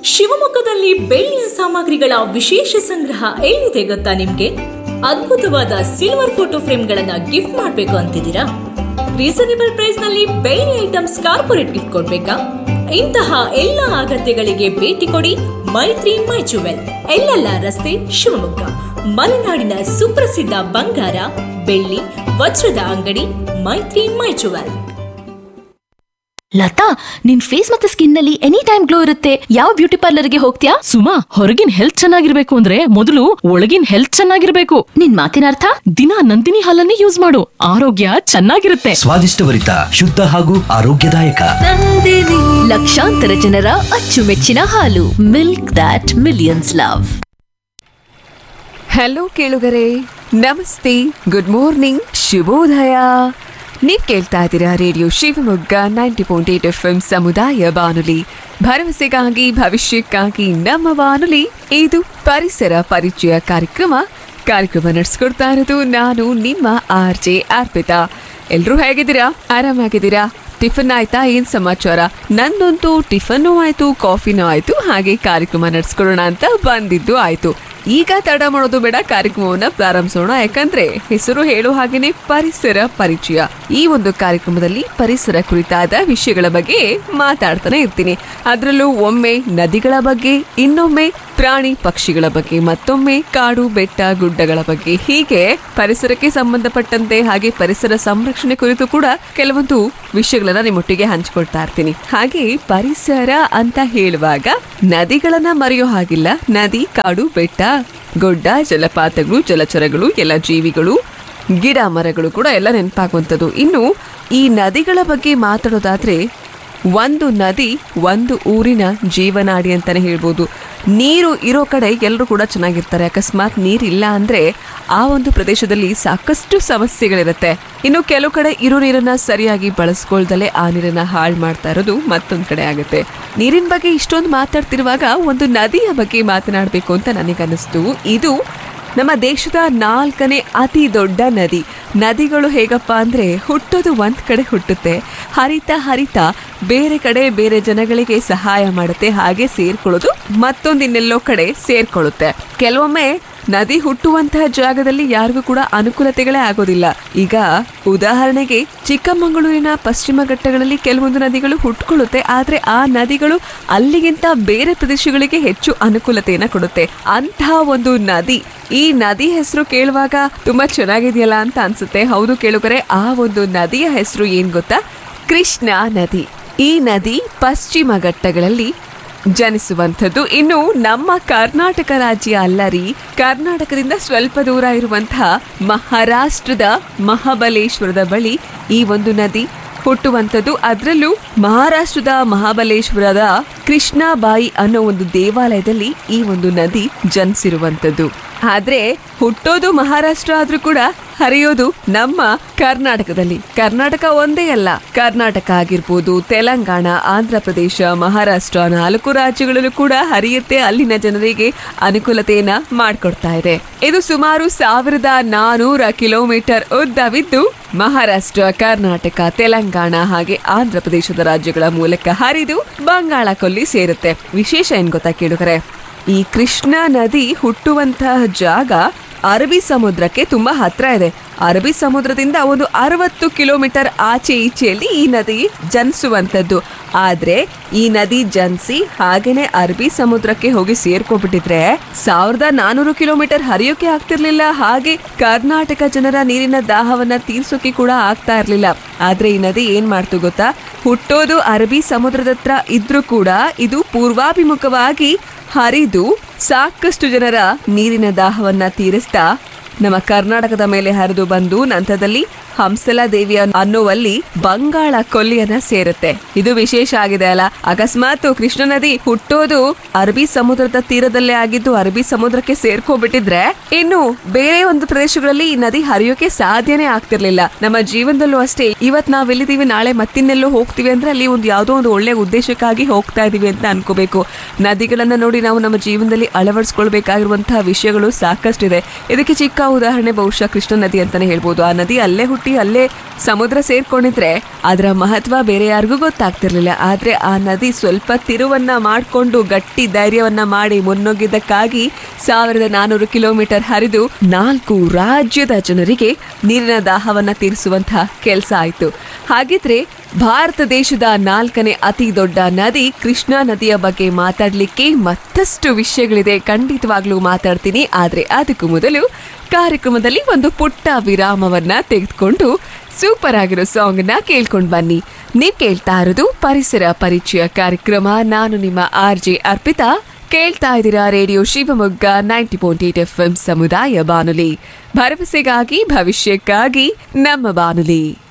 ಶಿವಮೊಗ್ಗದಲ್ಲಿ ಬೆಳ್ಳಿಯ ಸಾಮಗ್ರಿಗಳ ವಿಶೇಷ ಸಂಗ್ರಹ ಎಲ್ಲಿದೆ ಗೊತ್ತಾ ನಿಮ್ಗೆ? ಅದ್ಭುತವಾದ ಸಿಲ್ವರ್ ಫೋಟೋ ಫ್ರೇಮ್ಗಳನ್ನ ಗಿಫ್ಟ್ ಮಾಡ್ಬೇಕು ಅಂತಿದ್ದೀರಾ? ರೀಸನೇಬಲ್ ಪ್ರೈಸ್ ನಲ್ಲಿ ಬೆಳ್ಳಿ ಐಟಮ್ಸ್ ಕಾರ್ಪೊರೇಟ್ ಗಿಫ್ಟ್ ಕೊಡ್ಬೇಕಾ? ಇಂತಹ ಎಲ್ಲ ಅಗತ್ಯಗಳಿಗೆ ಭೇಟಿ ಕೊಡಿ ಮೈತ್ರಿ ಮೈ ಜುವೆಲ್, ಎಲ್ಲೆಲ್ಲ ರಸ್ತೆ, ಶಿವಮೊಗ್ಗ. ಮಲೆನಾಡಿನ ಸುಪ್ರಸಿದ್ಧ ಬಂಗಾರ, ಬೆಳ್ಳಿ, ವಜ್ರದ ಅಂಗಡಿ ಮೈತ್ರಿ ಮೈ ಜುವೆಲ್. ಲತಾ, ನಿನ್ ಫೇಸ್ ಮತ್ತೆ ಸ್ಕಿನ್ ನಲ್ಲಿ ಎನಿ ಟೈಮ್ ಗ್ಲೋ ಇರುತ್ತೆ. ಯಾವ ಬ್ಯೂಟಿ ಪಾರ್ಲರ್ಗೆ ಹೋಗ್ತೀಯಾ? ಸುಮಾ, ಹೊರಗಿನ ಹೆಲ್ತ್ ಚೆನ್ನಾಗಿರ್ಬೇಕು ಅಂದ್ರೆ ಮೊದಲು ಒಳಗಿನ ಹೆಲ್ತ್ ಚೆನ್ನಾಗಿರ್ಬೇಕು. ನಿನ್ ಮಾತಿನ ಅರ್ಥ? ದಿನ ನಂದಿನಿ ಹಾಲನ್ನೇ ಯೂಸ್ ಮಾಡು, ಆರೋಗ್ಯ ಚೆನ್ನಾಗಿರುತ್ತೆ. ಸ್ವಾದಿಷ್ಟಭರಿತ, ಶುದ್ಧ ಹಾಗೂ ಆರೋಗ್ಯದಾಯಕ ಲಕ್ಷಾಂತರ ಜನರ ಅಚ್ಚುಮೆಚ್ಚಿನ ಹಾಲು. ಮಿಲ್ಕ್ ದಾಟ್ ಮಿಲಿಯನ್ಸ್ ಲವ್. ಹಲೋ ಕೇಳುಗರೆ, ನಮಸ್ತೆ, ಗುಡ್ ಮಾರ್ನಿಂಗ್, ಶುಭೋದಯ. ನೀವ್ ಕೇಳ್ತಾ ಇದ್ದೀರಾ ರೇಡಿಯೋ ಶಿವಮೊಗ್ಗ 90.8 FM ಸಮುದಾಯ ಬಾನುಲಿ, ಭರವಸೆಗಾಗಿ ಭವಿಷ್ಯಕ್ಕಾಗಿ ನಮ್ಮ ಬಾನುಲಿ. ಇದು ಪರಿಸರ ಪರಿಚಯ ಕಾರ್ಯಕ್ರಮ ನಡೆಸ್ಕೊಡ್ತಾ ಇರೋದು ನಾನು ನಿಮ್ಮ RJ ಅರ್ಪಿತಾ. ಎಲ್ರೂ ಹೇಗಿದ್ದೀರಾ? ಆರಾಮಾಗಿದ್ದೀರಾ? ಟಿಫನ್ ಆಯ್ತಾ? ಏನ್ ಸಮಾಚಾರ? ನಂದಂತೂ ಟಿಫನ್ನು ಆಯ್ತು, ಕಾಫಿನೂ ಆಯ್ತು, ಹಾಗೆ ಕಾರ್ಯಕ್ರಮ ನಡೆಸ್ಕೊಡೋಣ ಅಂತ ಬಂದಿದ್ದು ಆಯ್ತು. ಈಗ ತಡ ಮಾಡೋದು ಬೇಡ, ಕಾರ್ಯಕ್ರಮವನ್ನ ಪ್ರಾರಂಭಿಸೋಣ. ಯಾಕಂದ್ರೆ ಹೆಸರು ಹೇಳೋ ಹಾಗೇನೆ ಪರಿಸರ ಪರಿಚಯ. ಈ ಒಂದು ಕಾರ್ಯಕ್ರಮದಲ್ಲಿ ಪರಿಸರ ಕುರಿತಾದ ವಿಷಯಗಳ ಬಗ್ಗೆ ಮಾತಾಡ್ತಾನೆ ಇರ್ತೀನಿ. ಅದರಲ್ಲೂ ಒಮ್ಮೆ ನದಿಗಳ ಬಗ್ಗೆ, ಇನ್ನೊಮ್ಮೆ ಪ್ರಾಣಿ ಪಕ್ಷಿಗಳ ಬಗ್ಗೆ, ಮತ್ತೊಮ್ಮೆ ಕಾಡು ಬೆಟ್ಟ ಗುಡ್ಡಗಳ ಬಗ್ಗೆ, ಹೀಗೆ ಪರಿಸರಕ್ಕೆ ಸಂಬಂಧಪಟ್ಟಂತೆ ಹಾಗೆ ಪರಿಸರ ಸಂರಕ್ಷಣೆ ಕುರಿತು ಕೂಡ ಕೆಲವೊಂದು ವಿಷಯಗಳನ್ನ ನಿಮ್ಮೊಟ್ಟಿಗೆ ಹಂಚ್ಕೊಳ್ತಾ ಇರ್ತೀನಿ. ಹಾಗೆ ಪರಿಸರ ಅಂತ ಹೇಳುವಾಗ ನದಿಗಳನ್ನ ಮರೆಯೋ ಹಾಗಿಲ್ಲ. ನದಿ, ಕಾಡು, ಬೆಟ್ಟ, ಗುಡ್ಡ, ಜಲಪಾತಗಳು, ಜಲಚರಗಳು, ಎಲ್ಲ ಜೀವಿಗಳು, ಗಿಡ ಮರಗಳು ಕೂಡ ಎಲ್ಲ ನೆನಪಾಗುವಂಥದ್ದು. ಇನ್ನು ಈ ನದಿಗಳ ಬಗ್ಗೆ ಮಾತಾಡೋದಾದ್ರೆ, ಒಂದು ನದಿ ಒಂದು ಊರಿನ ಜೀವನಾಡಿ ಅಂತಾನೆ ಹೇಳ್ಬೋದು. ನೀರು ಇರೋ ಕಡೆ ಎಲ್ಲರೂ ಕೂಡ ಚೆನ್ನಾಗಿರ್ತಾರೆ. ಅಕಸ್ಮಾತ್ ನೀರಿಲ್ಲ ಅಂದ್ರೆ ಆ ಒಂದು ಪ್ರದೇಶದಲ್ಲಿ ಸಾಕಷ್ಟು ಸಮಸ್ಯೆಗಳಿರುತ್ತೆ. ಇನ್ನು ಕೆಲವು ಕಡೆ ಇರೋ ನೀರನ್ನ ಸರಿಯಾಗಿ ಬಳಸ್ಕೊಳ್ದಲೆ ಆ ನೀರನ್ನ ಹಾಳು ಮಾಡ್ತಾ ಇರೋದು ಮತ್ತೊಂದ್ ಕಡೆ ಆಗುತ್ತೆ. ನೀರಿನ ಬಗ್ಗೆ ಇಷ್ಟೊಂದು ಮಾತಾಡ್ತಿರುವಾಗ ಒಂದು ನದಿಯ ಬಗ್ಗೆ ಮಾತನಾಡಬೇಕು ಅಂತ ನನಗನ್ನಿಸ್ತು. ಇದು ನಮ್ಮ ದೇಶದ 4ನೇ ಅತಿ ದೊಡ್ಡ ನದಿ. ನದಿಗಳು ಹೇಗಪ್ಪ ಅಂದ್ರೆ, ಹುಟ್ಟೋದು ಒಂದ್ ಕಡೆ ಹುಟ್ಟುತ್ತೆ, ಹರಿತಾ ಹರಿತಾ ಬೇರೆ ಕಡೆ ಬೇರೆ ಜನಗಳಿಗೆ ಸಹಾಯ ಮಾಡುತ್ತೆ, ಹಾಗೆ ಸೇರ್ಕೊಳ್ಳೋದು ಮತ್ತೊಂದಿನ್ನೆಲ್ಲೋ ಕಡೆ ಸೇರ್ಕೊಳ್ಳುತ್ತೆ. ಕೆಲವೊಮ್ಮೆ ನದಿ ಹುಟ್ಟುವಂತಹ ಜಾಗದಲ್ಲಿ ಯಾರಿಗೂ ಕೂಡ ಅನುಕೂಲತೆಗಳೇ ಆಗೋದಿಲ್ಲ. ಈಗ ಉದಾಹರಣೆಗೆ ಚಿಕ್ಕಮಗಳೂರಿನ ಪಶ್ಚಿಮ ಘಟ್ಟಗಳಲ್ಲಿ ಕೆಲವೊಂದು ನದಿಗಳು ಹುಟ್ಟುಕೊಳ್ಳುತ್ತೆ, ಆದ್ರೆ ಆ ನದಿಗಳು ಅಲ್ಲಿಗಿಂತ ಬೇರೆ ಪ್ರದೇಶಗಳಿಗೆ ಹೆಚ್ಚು ಅನುಕೂಲತೆಯನ್ನ ಕೊಡುತ್ತೆ. ಅಂತಹ ಒಂದು ನದಿ, ಈ ನದಿ ಹೆಸರು ಕೇಳುವಾಗ ತುಂಬಾ ಚೆನ್ನಾಗಿದೆಯಲ್ಲ ಅಂತ ಅನ್ಸುತ್ತೆ. ಹೌದು ಕೇಳುಗರೆ, ಆ ಒಂದು ನದಿಯ ಹೆಸರು ಏನ್ ಗೊತ್ತಾ? ಕೃಷ್ಣಾ ನದಿ. ಈ ನದಿ ಪಶ್ಚಿಮ ಘಟ್ಟಗಳಲ್ಲಿ ಜನಿಸುವಂಥದ್ದು. ಇನ್ನು ನಮ್ಮ ಕರ್ನಾಟಕ ರಾಜ್ಯ ಅಲ್ಲ ರೀ, ಕರ್ನಾಟಕದಿಂದ ಸ್ವಲ್ಪ ದೂರ ಇರುವಂತಹ ಮಹಾರಾಷ್ಟ್ರದ ಮಹಾಬಲೇಶ್ವರದ ಬಳಿ ಈ ಒಂದು ನದಿ ಹುಟ್ಟುವಂಥದ್ದು. ಅದರಲ್ಲೂ ಮಹಾರಾಷ್ಟ್ರದ ಮಹಾಬಲೇಶ್ವರದ ಕೃಷ್ಣಾಬಾಯಿ ಅನ್ನೋ ಒಂದು ದೇವಾಲಯದಲ್ಲಿ ಈ ಒಂದು ನದಿ ಜನಿಸಿರುವಂಥದ್ದು. ಆದ್ರೆ ಹುಟ್ಟೋದು ಮಹಾರಾಷ್ಟ್ರ ಆದ್ರೂ ಕೂಡ ಹರಿಯೋದು ನಮ್ಮ ಕರ್ನಾಟಕದಲ್ಲಿ. ಕರ್ನಾಟಕ ಒಂದೇ ಅಲ್ಲ, ಕರ್ನಾಟಕ ಆಗಿರ್ಬೋದು, ತೆಲಂಗಾಣ, ಆಂಧ್ರ ಪ್ರದೇಶ, ಮಹಾರಾಷ್ಟ್ರ, 4 ರಾಜ್ಯಗಳಲ್ಲೂ ಕೂಡ ಹರಿಯುತ್ತೆ. ಅಲ್ಲಿನ ಜನರಿಗೆ ಅನುಕೂಲತೆಯನ್ನ ಮಾಡಿಕೊಡ್ತಾ ಇದೆ. ಇದು ಸುಮಾರು 1400 ಕಿಲೋಮೀಟರ್ ಉದ್ದವಿದ್ದು ಮಹಾರಾಷ್ಟ್ರ, ಕರ್ನಾಟಕ, ತೆಲಂಗಾಣ ಹಾಗೆ ಆಂಧ್ರ ಪ್ರದೇಶದ ರಾಜ್ಯಗಳ ಮೂಲಕ ಹರಿದು ಬಂಗಾಳ ಕೊಲ್ಲಿ ಸೇರುತ್ತೆ. ವಿಶೇಷ ಏನ್ ಗೊತ್ತಾ ಕೇಳುಗರೆ? ಈ ಕೃಷ್ಣಾ ನದಿ ಹುಟ್ಟುವಂತಹ ಜಾಗ ಅರಬ್ಬಿ ಸಮುದ್ರಕ್ಕೆ ತುಂಬಾ ಹತ್ರ ಇದೆ. ಅರಬ್ಬಿ ಸಮುದ್ರದಿಂದ ಒಂದು 60 ಕಿಲೋಮೀಟರ್ ಆಚೆ ಈಚೆಯಲ್ಲಿ ಈ ನದಿ ಜನಿಸುವಂಥದ್ದು. ಆದ್ರೆ ಈ ನದಿ ಜನಿಸಿ ಹಾಗೇನೆ ಅರಬ್ಬಿ ಸಮುದ್ರಕ್ಕೆ ಹೋಗಿ ಸೇರ್ಕೊಬಿಟ್ಟಿದ್ರೆ 1400 ಕಿಲೋಮೀಟರ್ ಹರಿಯೋಕೆ ಆಗ್ತಿರ್ಲಿಲ್ಲ. ಹಾಗೆ ಕರ್ನಾಟಕ ಜನರ ನೀರಿನ ದಾಹವನ್ನ ತೀರ್ಸೋಕೆ ಕೂಡ ಆಗ್ತಾ ಇರ್ಲಿಲ್ಲ. ಆದ್ರೆ ಈ ನದಿ ಏನ್ ಮಾಡ್ತು ಗೊತ್ತಾ? ಹುಟ್ಟೋದು ಅರಬ್ಬಿ ಸಮುದ್ರದ ಹತ್ರ ಇದ್ರೂ ಕೂಡ ಇದು ಪೂರ್ವಾಭಿಮುಖವಾಗಿ ಹರಿದು ಸಾಕಷ್ಟು ಜನರ ನೀರಿನ ದಾಹವನ್ನ ತೀರಿಸ್ತಾ ನಮ್ಮ ಕರ್ನಾಟಕದ ಮೇಲೆ ಹರಿದು ಬಂದು ನಂತರದಲ್ಲಿ ಹಂಸಲಾ ದೇವಿಯ ಅನ್ನುವಲ್ಲಿ ಬಂಗಾಳ ಕೊಲ್ಲಿಯನ್ನ ಸೇರುತ್ತೆ. ಇದು ವಿಶೇಷ ಆಗಿದೆ ಅಲ್ಲ? ಅಕಸ್ಮಾತ್ ಕೃಷ್ಣ ನದಿ ಹುಟ್ಟೋದು ಅರಬ್ಬಿ ಸಮುದ್ರದ ತೀರದಲ್ಲೇ ಆಗಿದ್ದು ಅರಬ್ಬಿ ಸಮುದ್ರಕ್ಕೆ ಸೇರ್ಕೊಂಡ್ಬಿಟ್ಟಿದ್ರೆ ಇನ್ನು ಬೇರೆ ಒಂದು ಪ್ರದೇಶಗಳಲ್ಲಿ ಈ ನದಿ ಹರಿಯೋಕೆ ಸಾಧ್ಯನೇ ಆಗ್ತಿರ್ಲಿಲ್ಲ. ನಮ್ಮ ಜೀವನದಲ್ಲೂ ಅಷ್ಟೇ, ಇವತ್ ನಾವ್ ಎಲ್ಲಿದ್ದೀವಿ, ನಾಳೆ ಮತ್ತಿನ್ನೆಲ್ಲೋ ಹೋಗ್ತೀವಿ ಅಂದ್ರೆ ಅಲ್ಲಿ ಒಂದು ಯಾವುದೋ ಒಂದು ಒಳ್ಳೆ ಉದ್ದೇಶಕ್ಕಾಗಿ ಹೋಗ್ತಾ ಇದೀವಿ ಅಂತ ಅನ್ಕೋಬೇಕು. ನದಿಗಳನ್ನ ನೋಡಿ ನಾವು ನಮ್ಮ ಜೀವನದಲ್ಲಿ ಅಳವಡಿಸ್ಕೊಳ್ಬೇಕಾಗಿರುವಂತಹ ವಿಷಯಗಳು ಸಾಕಷ್ಟಿದೆ. ಇದಕ್ಕೆ ಚಿಕ್ಕ ಉದಾಹರಣೆ ಬಹುಶಃ ಕೃಷ್ಣ ನದಿ ಅಂತಾನೆ ಹೇಳ್ಬೋದು. ಆ ನದಿ ಅಲ್ಲೇ ಹುಟ್ಟಿ ಹುಟ್ಟಿ ಅಲ್ಲೇ ಸಮುದ್ರ ಸೇರ್ಕೊಂಡಿದ್ರೆ ಅದರ ಮಹತ್ವ ಬೇರೆ ಯಾರಿಗೂ ಗೊತ್ತಾಗ್ತಿರ್ಲಿಲ್ಲ. ಆದ್ರೆ ಆ ನದಿ ಸ್ವಲ್ಪ ತಿರುವನ್ನ ಮಾಡಿಕೊಂಡು ಗಟ್ಟಿ ಧೈರ್ಯವನ್ನ ಮಾಡಿ ಮುನ್ನುಗ್ಗಿದ್ದಕ್ಕಾಗಿ 1400 ಕಿಲೋಮೀಟರ್ ಹರಿದು 4 ರಾಜ್ಯದ ಜನರಿಗೆ ನೀರಿನ ದಾಹವನ್ನ ತೀರಿಸುವಂತಹ ಕೆಲಸ ಆಯ್ತು. ಹಾಗಿದ್ರೆ ಭಾರತ ದೇಶದ 4ನೇ ಅತಿ ದೊಡ್ಡ ನದಿ ಕೃಷ್ಣಾ ನದಿಯ ಬಗ್ಗೆ ಮಾತಾಡ್ಲಿಕ್ಕೆ ಮತ್ತಷ್ಟು ವಿಷಯಗಳಿದೆ, ಖಂಡಿತವಾಗ್ಲೂ ಮಾತಾಡ್ತೀನಿ. ಆದ್ರೆ ಅದಕ್ಕೂ ಮೊದಲು ಕಾರ್ಯಕ್ರಮದಲ್ಲಿ ಒಂದು ಪುಟ್ಟ ವಿರಾಮವನ್ನ ತೆಗೆದುಕೊಂಡು ಸೂಪರ್ ಆಗಿರೋ ಸಾಂಗ್ ನ ಕೇಳ್ಕೊಂಡ್ ಬನ್ನಿ. ನೀವ್ ಕೇಳ್ತಾ ಇರೋದು ಪರಿಸರ ಪರಿಚಯ ಕಾರ್ಯಕ್ರಮ. ನಾನು ನಿಮ್ಮ RJ ಅರ್ಪಿತಾ. ಕೇಳ್ತಾ ಇದ್ದೀರಾ ರೇಡಿಯೋ ಶಿವಮೊಗ್ಗ 90.8 FM ಸಮುದಾಯ ಬಾನುಲಿ, ಭರವಸೆಗಾಗಿ ಭವಿಷ್ಯಕ್ಕಾಗಿ ನಮ್ಮ ಬಾನುಲಿ.